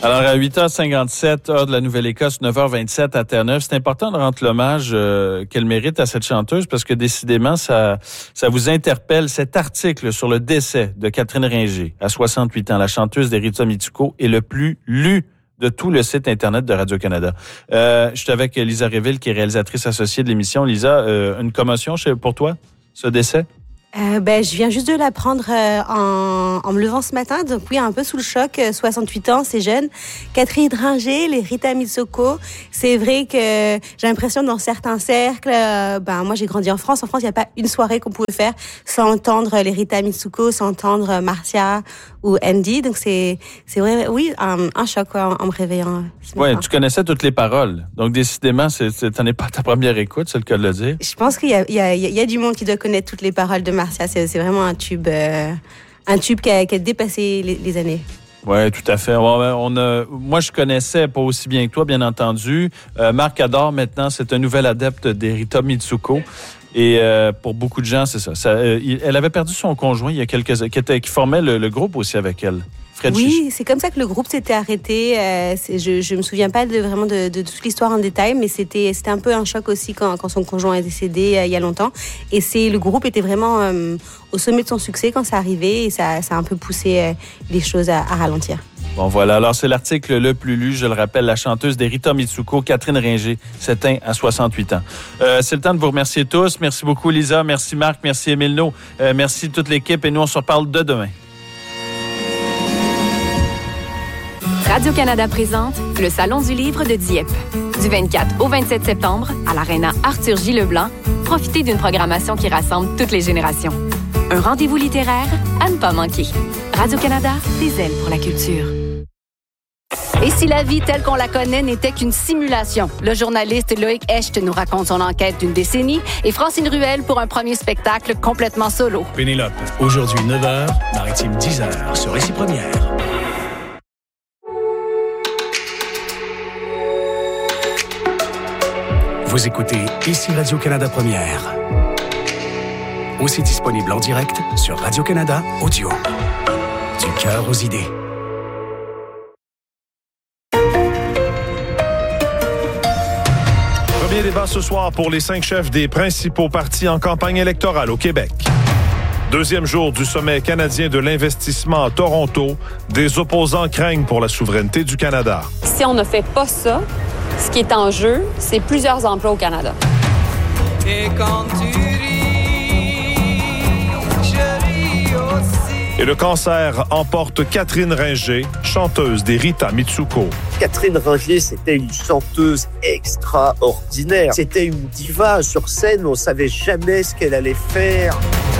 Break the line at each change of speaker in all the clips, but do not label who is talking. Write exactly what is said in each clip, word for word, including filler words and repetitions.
Alors, à huit heures cinquante-sept, heure de la Nouvelle-Écosse, neuf heures vingt-sept à Terre-Neuve, c'est important de rendre l'hommage euh, qu'elle mérite à cette chanteuse parce que décidément, ça, ça vous interpelle. Cet article sur le décès de Catherine Ringer, à soixante-huit ans, la chanteuse d'Erita Mitsuko, est le plus lu de tout le site Internet de Radio-Canada. Euh, je suis avec Lisa Réville, qui est réalisatrice associée de l'émission. Lisa, euh, une commotion pour toi, ce décès?
Euh, ben, je viens juste de l'apprendre euh, en, en me levant ce matin, donc oui, un peu sous le choc. euh, soixante-huit ans, c'est jeune. Catherine Ringer, les Rita Mitsuko, c'est vrai que j'ai l'impression dans certains cercles, euh, ben moi j'ai grandi en France. En France, il n'y a pas une soirée qu'on pouvait faire sans entendre les Rita Mitsuko, sans entendre Marcia ou Andy. Donc c'est c'est vrai, oui, un, un choc quoi, en, en me réveillant.
Oui, tu connaissais toutes les paroles. Donc décidément, c'est, c'est, ça n'est pas ta première écoute, c'est le cas de le dire.
Je pense qu'il y a, il y a, il y a du monde qui doit connaître toutes les paroles de Marcia. C'est, c'est vraiment un tube, euh, un tube qui a, qui a dépassé les, les années.
Oui, tout à fait. On, on a, moi, je connaissais pas aussi bien que toi, bien entendu. Euh, Marc Ador, maintenant, c'est un nouvel adepte d'Erita Mitsuko. Et euh, pour beaucoup de gens, c'est ça. ça euh, elle avait perdu son conjoint il y a quelques années, qui, était, qui formait le, le groupe aussi avec elle. Fred
oui,
Chichi.
C'est comme ça que le groupe s'était arrêté. Euh, c'est, je je me souviens pas de, vraiment de, de, de toute l'histoire en détail, mais c'était, c'était un peu un choc aussi quand, quand son conjoint est décédé euh, il y a longtemps. Et c'est, le groupe était vraiment euh, au sommet de son succès quand ça arrivait et ça, ça a un peu poussé euh, les choses à, à ralentir.
Bon, voilà. Alors, c'est l'article le plus lu. Je le rappelle, la chanteuse d'Erita Mitsuko, Catherine Ringer, s'éteint à soixante-huit ans. Euh, c'est le temps de vous remercier tous. Merci beaucoup, Lisa. Merci, Marc. Merci, Émile No. Euh, merci toute l'équipe. Et nous, on se reparle de demain.
Radio-Canada présente le Salon du livre de Dieppe. Du vingt-quatre au vingt-sept septembre, à l'Aréna Arthur J. Leblanc, profitez d'une programmation qui rassemble toutes les générations. Un rendez-vous littéraire à ne pas manquer. Radio-Canada, des ailes pour la culture.
Et si la vie telle qu'on la connaît n'était qu'une simulation? Le journaliste Loïc Hecht nous raconte son enquête d'une décennie et Francine Ruel pour un premier spectacle complètement solo.
Pénélope, aujourd'hui neuf heures, Maritime dix heures, sur Récit Première. Vous écoutez Ici Radio-Canada Première. Aussi disponible en direct sur Radio-Canada Audio. Du cœur aux idées.
Premier débat ce soir pour les cinq chefs des principaux partis en campagne électorale au Québec. Deuxième jour du sommet canadien de l'investissement à Toronto. Des opposants craignent pour la souveraineté du Canada.
Si on ne fait pas ça, ce qui est en jeu, c'est plusieurs emplois au Canada.
Et quand tu ris, je ris aussi.
Et le cancer emporte Catherine Ringer, chanteuse des Rita Mitsuko.
Catherine Ringer, c'était une chanteuse extraordinaire. C'était une diva sur scène, on savait jamais ce qu'elle allait faire.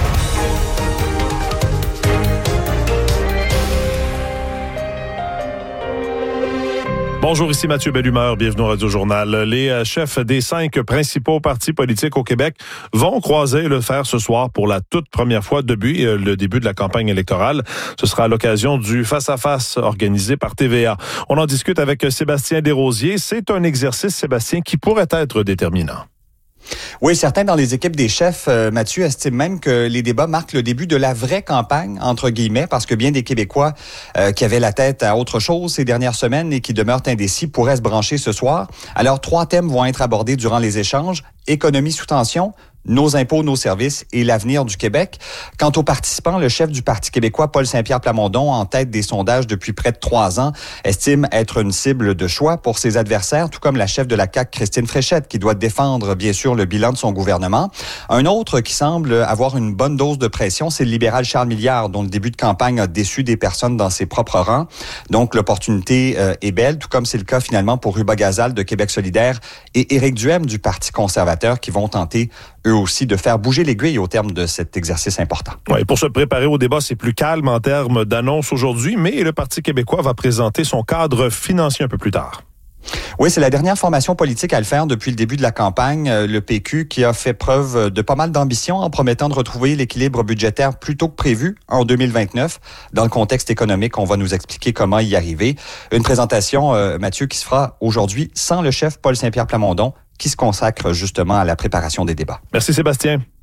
Bonjour, ici Mathieu Bellumeur, bienvenue au Radio-Journal. Les chefs des cinq principaux partis politiques au Québec vont croiser le fer ce soir pour la toute première fois depuis le début de la campagne électorale. Ce sera à l'occasion du face-à-face organisé par T V A. On en discute avec Sébastien Desrosiers. C'est un exercice, Sébastien, qui pourrait être déterminant.
Oui, certains dans les équipes des chefs, euh, Mathieu, estiment même que les débats marquent le début de la vraie campagne, entre guillemets, parce que bien des Québécois euh, qui avaient la tête à autre chose ces dernières semaines et qui demeurent indécis pourraient se brancher ce soir. Alors, trois thèmes vont être abordés durant les échanges. Économie sous tension, nos impôts, nos services et l'avenir du Québec. Quant aux participants, le chef du Parti québécois, Paul Saint-Pierre Plamondon, en tête des sondages depuis près de trois ans, estime être une cible de choix pour ses adversaires, tout comme la chef de la C A Q, Christine Fréchette, qui doit défendre, bien sûr, le bilan de son gouvernement. Un autre qui semble avoir une bonne dose de pression, c'est le libéral Charles Milliard, dont le début de campagne a déçu des personnes dans ses propres rangs. Donc, l'opportunité euh, est belle, tout comme c'est le cas finalement pour Ruba Gazal de Québec solidaire et Éric Duhem du Parti conservateur, qui vont tenter, eux aussi, de faire bouger l'aiguille au terme de cet exercice important.
Ouais, pour se préparer au débat, c'est plus calme en termes d'annonces aujourd'hui, mais le Parti québécois va présenter son cadre financier un peu plus tard.
Oui, c'est la dernière formation politique à le faire depuis le début de la campagne. Le P Q qui a fait preuve de pas mal d'ambition en promettant de retrouver l'équilibre budgétaire plus tôt que prévu en deux mille vingt-neuf. Dans le contexte économique, on va nous expliquer comment y arriver. Une présentation, euh, Mathieu, qui se fera aujourd'hui sans le chef Paul Saint-Pierre Plamondon, qui se consacre justement à la préparation des débats.
Merci Sébastien.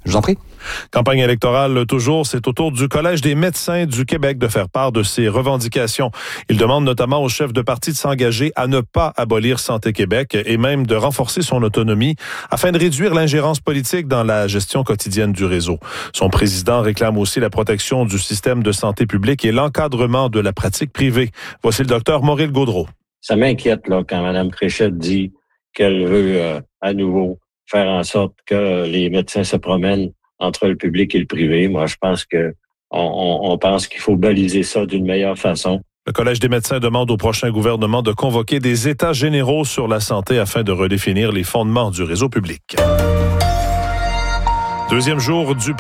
Je vous en prie.
Campagne électorale toujours, c'est au tour du Collège des médecins du Québec de faire part de ses revendications. Il demande notamment aux chefs de parti de s'engager à ne pas abolir Santé Québec et même de renforcer son autonomie afin de réduire l'ingérence politique dans la gestion quotidienne du réseau. Son président réclame aussi la protection du système de santé publique et l'encadrement de la pratique privée. Voici le docteur Maurice Gaudreault.
Ça m'inquiète là quand Mme Fréchette dit qu'elle veut euh, à nouveau faire en sorte que les médecins se promènent entre le public et le privé. Moi, je pense que on, on, on pense qu'il faut baliser ça d'une meilleure façon.
Le Collège des médecins demande au prochain gouvernement de convoquer des états généraux sur la santé afin de redéfinir les fondements du réseau public. Deuxième jour du